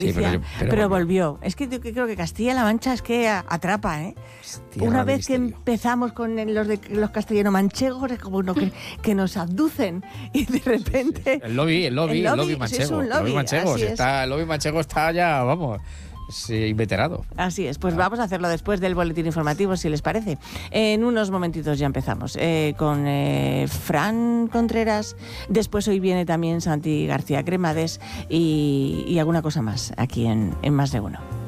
Sí, pero volvió. Es que yo creo que Castilla-La Mancha es que atrapa, ¿eh? Tierra Una de vez que misterio. empezamos con los castellano-manchegos, es como que nos abducen y de repente... El lobby manchego. Sí, es un lobby, manchego. así es. El lobby manchego está ya, vamos, inveterado. Así es, pues vamos a hacerlo después del boletín informativo, si les parece. En unos momentitos ya empezamos con Fran Contreras. Después hoy viene también Santi García Cremades y alguna cosa más aquí en Más de Uno.